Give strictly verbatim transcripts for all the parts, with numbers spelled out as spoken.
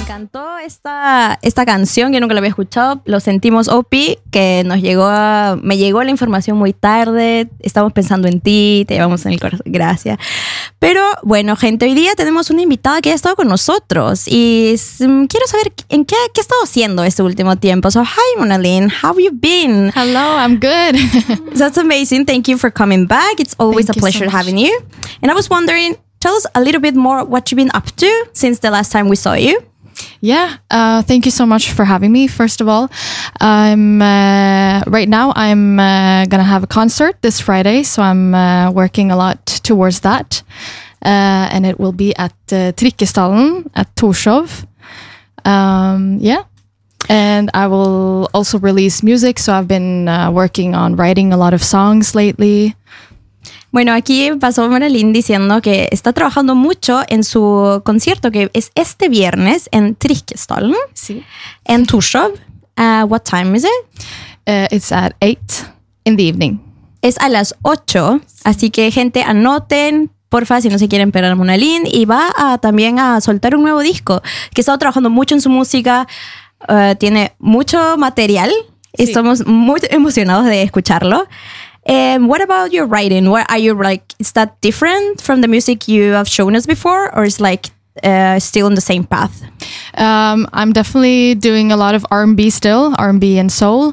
encantó esta, esta canción, yo nunca la había escuchado. Lo sentimos, O P, que nos llegó a, me llegó la información muy tarde. Estamos pensando en ti, te llevamos en el corazón. Gracias. Pero bueno, gente, hoy día tenemos una invitada que ha estado con nosotros y um, quiero saber en qué, qué ha estado haciendo este último tiempo. So, hi, Mona Lynn, how have you been? Hello, I'm good. That's amazing. Thank you for coming back. It's always Thank a pleasure so having you. And I was wondering, tell us a little bit more what you've been up to since the last time we saw you. Yeah, uh, thank you so much for having me. First of all, I'm uh, right now I'm uh, gonna have a concert this Friday, so I'm uh, working a lot towards that, uh, and it will be at uh, Trikkestallen at Torshov. Um, yeah, and I will also release music. So I've been uh, working on writing a lot of songs lately. Bueno, aquí pasó Mona Lynn diciendo que está trabajando mucho en su concierto que es este viernes en Trikkestallen, Sí. en Torshov. Uh, what time is it? Uh, it's at eight in the evening. Es a las ocho, así que gente, anoten, porfa, si no se quieren perder a Mona Lynn. Y va a, también a soltar un nuevo disco, que ha estado trabajando mucho en su música, uh, tiene mucho material. Sí. Estamos muy emocionados de escucharlo. Um, what about your writing? What are you like? Is that different from the music you have shown us before, or is like uh, still on the same path? Um, I'm definitely doing a lot of R and B still, R and B and soul.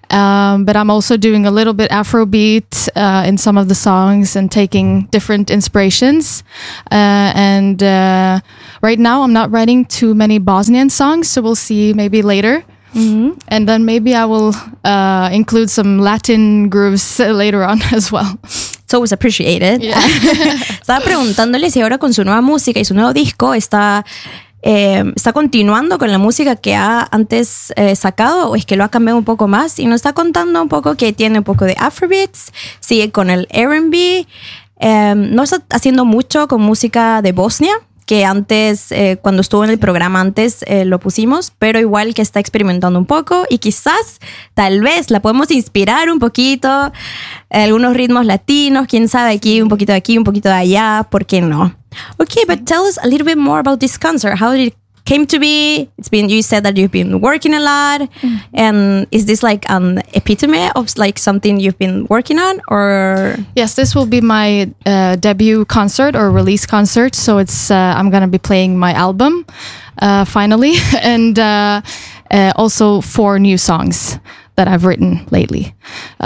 Um, but I'm also doing a little bit Afrobeat uh, in some of the songs and taking different inspirations. Uh, and uh, right now I'm not writing too many Bosnian songs, so we'll see maybe later. Mm-hmm. And then maybe I will uh, include some Latin grooves later on as well. It's always appreciated. Yeah. Estaba preguntándole si ahora con su nueva música y su nuevo disco está, eh, está continuando con la música que ha antes eh, sacado o es que lo ha cambiado un poco más, y nos está contando un poco que tiene un poco de Afrobeats, sigue con el R and B, eh, no está haciendo mucho con música de Bosnia, que antes, eh, cuando estuvo en el programa antes, eh, lo pusimos, pero igual que está experimentando un poco y quizás, tal vez, la podemos inspirar un poquito, eh, algunos ritmos latinos, quién sabe, aquí, un poquito de aquí, un poquito de allá, ¿por qué no? Okay, but tell us a little bit more about this concert. How did it came to be? It's been, you said that you've been working a lot, mm-hmm. and is this like an epitome of like something you've been working on, or? Yes, this will be my uh, debut concert or release concert. So it's uh, I'm gonna be playing my album uh, finally, and uh, uh, also four new songs that I've written lately.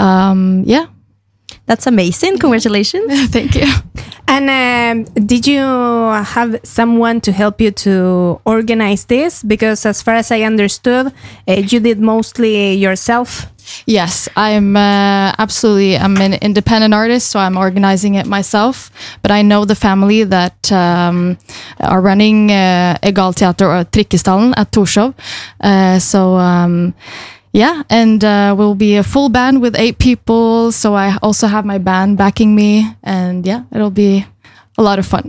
Um, yeah. That's amazing. Congratulations. Thank you. And um, did you have someone to help you to organize this? Because as far as I understood, uh, you did mostly yourself. Yes, I'm uh, absolutely, I'm an independent artist, so I'm organizing it myself. But I know the family that um, are running uh, Egalteater or Trikkestallen at Torshov. Uh, so... Um, Yeah, and uh, we'll be a full band with eight people. So I also have my band backing me. And yeah, it'll be a lot of fun.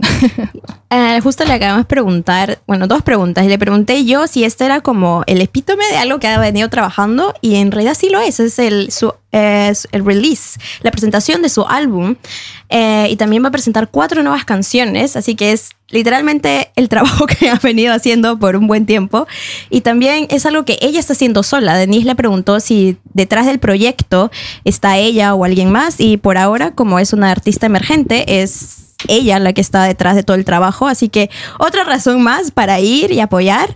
uh, justo le acabamos de preguntar, bueno, dos preguntas. Le pregunté yo si este era como el epítome de algo que ha venido trabajando. Y en realidad sí lo es. Es el, su, eh, el release, la presentación de su álbum. Eh, y también va a presentar cuatro nuevas canciones. Así que es literalmente el trabajo que ha venido haciendo por un buen tiempo, y también es algo que ella está haciendo sola. Denise le preguntó si detrás del proyecto está ella o alguien más, y por ahora, como es una artista emergente, es ella la que está detrás de todo el trabajo, así que otra razón más para ir y apoyar.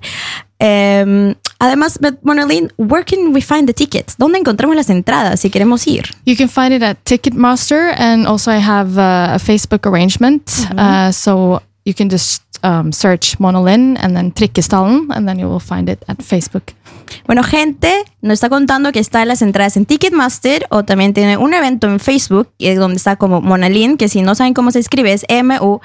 Um, además, Mona Lynn, where can we find the tickets? ¿Dónde encontramos las entradas si queremos ir? You can find it at Ticketmaster, and also I have uh, a Facebook arrangement, mm-hmm. uh, so you can just um, search Mona Lynn and then Trikkestallen, and then you will find it at Facebook. Bueno, gente, nos está contando que está las entradas en Ticketmaster, o también tiene un evento en Facebook donde está como Mona Lynn, que si no saben cómo se escribe es M O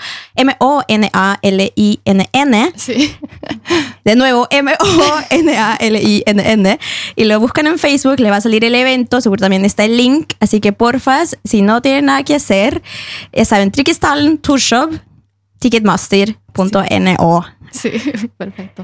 N A L I N N. Sí. De nuevo, M O N A L I N N. Y lo buscan en Facebook, le va a salir el evento, seguro también está el link. Así que porfas, si no tienen nada que hacer, ya saben, Trikkestallen, Torshov, ticketmaster punto no. Sí, perfecto.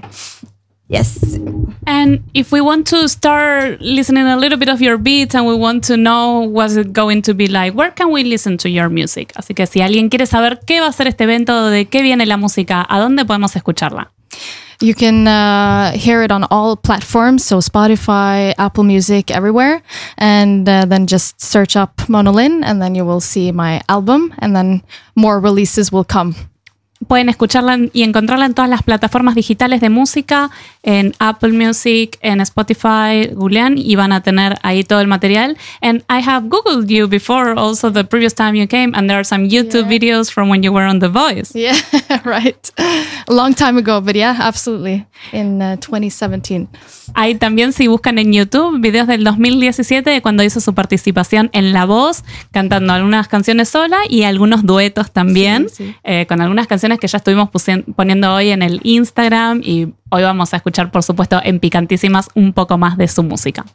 Yes. And if we want to start listening a little bit of your beats and we want to know what's it going to be like, where can we listen to your music? Así que si alguien quiere saber qué va a ser este evento, de qué viene la música, ¿a dónde podemos escucharla? You can uh, hear it on all platforms, so Spotify, Apple Music, everywhere. And uh, then just search up Monolin, and then you will see my album, and then more releases will come. Pueden escucharla y encontrarla en todas las plataformas digitales de música, en Apple Music, en Spotify, googlean y van a tener ahí todo el material. And I have Googled you before also the previous time you came, and there are some YouTube yeah. videos from when you were on The Voice. Yeah, right. A long time ago, but yeah, absolutely. In uh, twenty seventeen. Hay también, si buscan en YouTube, videos del dos mil diecisiete de cuando hizo su participación en La Voz, cantando algunas canciones sola y algunos duetos también, sí, sí. Eh, con algunas canciones que ya estuvimos poniendo hoy en el Instagram, y hoy vamos a escuchar, por supuesto, en Picantísimas un poco más de su música.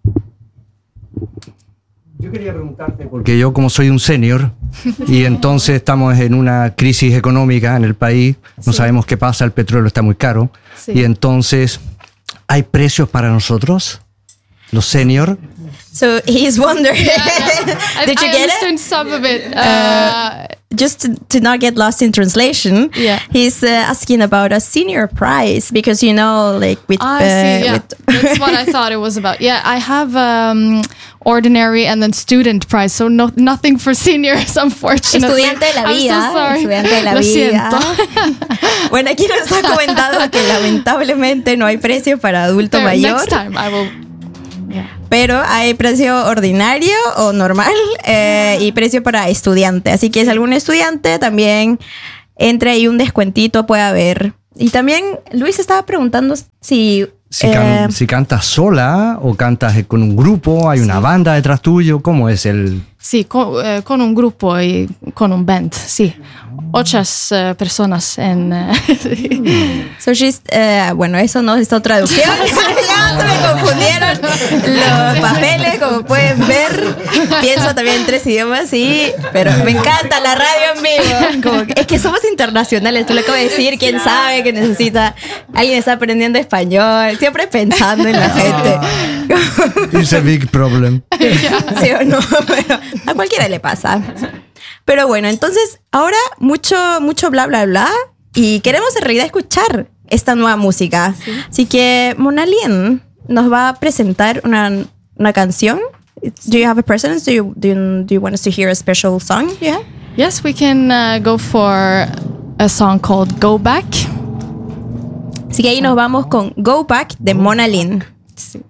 Yo quería preguntarte, porque yo como soy un senior y entonces estamos en una crisis económica en el país, no sí. sabemos qué pasa, el petróleo está muy caro, sí. y entonces, ¿hay precios para nosotros, los senior? So he's wondering, yeah, did I, you I get understand it? some of it. Uh, uh, just to, to not get lost in translation, yeah. he's uh, asking about a senior prize, because, you know, like with... I see, yeah. with That's what I thought it was about. Yeah, I have um, ordinary and then student prize, so no, nothing for seniors, unfortunately. Estudiante de la vida. I'm so sorry. Estudiante de la Lo vida. siento. Bueno, aquí nos ha comentado que lamentablemente no hay precio para adulto There, mayor. Next time I will... Yeah. Pero hay precio ordinario o normal eh, y precio para estudiante. Así que si algún estudiante también entre y un descuentito puede haber. Y también Luis estaba preguntando si... Si, can, eh, si cantas sola o cantas con un grupo, hay una sí. banda detrás tuyo, ¿cómo es el...? Sí, con, eh, con un grupo y con un band, sí. Ochas uh, personas en... Uh, so she's, uh, bueno, eso no es traducción. Ya se me confundieron los papeles, como pueden ver. Pienso también en tres idiomas, sí. Pero me encanta la radio en vivo. Como que, es que somos internacionales, tú lo acabas de decir. ¿Quién sabe que necesita? Alguien está aprendiendo español. Siempre pensando en la gente. It's a big problem. ¿Sí o no? Pero a cualquiera le pasa. Pero bueno, entonces ahora mucho, mucho bla, bla, bla. Y queremos en realidad escuchar esta nueva música. Sí. Así que Monalin nos va a presentar una, una canción. Do you have a preference? Do you, do you, do you want us to hear a special song? Yeah. Yes, we can uh, go for a song called Go Back. Así que ahí nos vamos con Go Back de Monalin. Sí.